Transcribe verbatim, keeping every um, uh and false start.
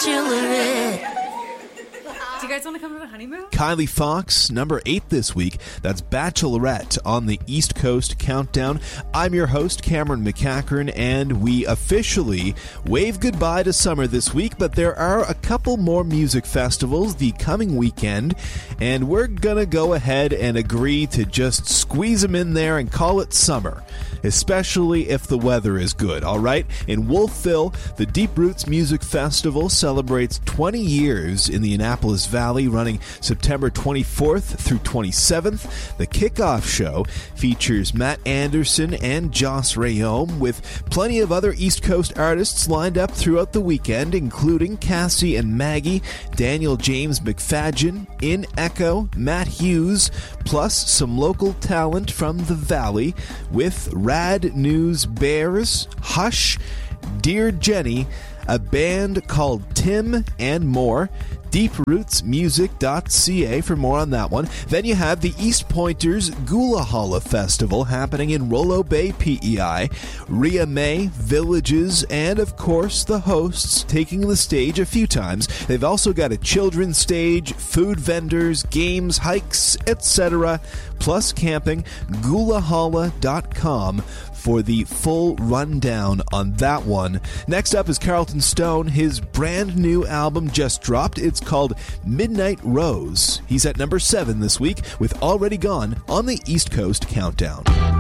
Bachelorette. Do you guys want to come to the honeymoon? Kylie Fox, number eight this week. That's Bachelorette on the East Coast Countdown. I'm your host, Cameron McCachran, and we officially wave goodbye to summer this week, but there are a couple more music festivals the coming weekend, and we're going to go ahead and agree to just squeeze them in there and call it summer, especially if the weather is good, all right? In Wolfville, the Deep Roots Music Festival celebrates twenty years in the Annapolis Valley, running September twenty-fourth through twenty-seventh. The kickoff show features Matt Anderson and Joss Rayome, with plenty of other East Coast artists lined up throughout the weekend, including Cassie and Maggie, Daniel James McFadgen, In Echo, Matt Hughes, plus some local talent from the Valley with Rad News Bears, Hush, Dear Jenny, a band called Tim, and more. deep roots music dot c a for more on that one. Then you have the East Pointers Gula Halla Festival happening in Rollo Bay, P E I. Rhea May, Villages, and of course the hosts taking the stage a few times. They've also got a children's stage, food vendors, games, hikes, et cetera, plus camping. gula halla dot com for the full rundown on that one. Next up is Carlton Stone. His brand new album just dropped. It's called Midnight Rose. He's at number seven this week with Already Gone on the East Coast Countdown.